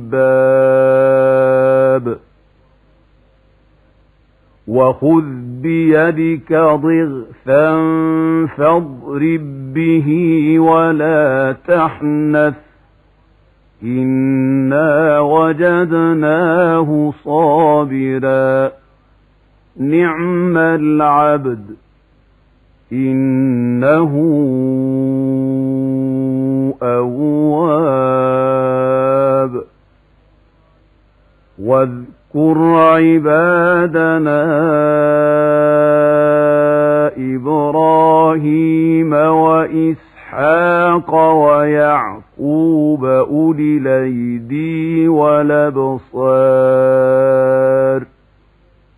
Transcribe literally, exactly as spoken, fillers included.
الألباب وخذ بيدك ضغثا فاضرب به ولا تحنث إنا وجدناه صابرا نعم العبد إنه أواب واذكر عبادنا إبراهيم وإسحاق ويعقوب أولي الأيدي والأبصار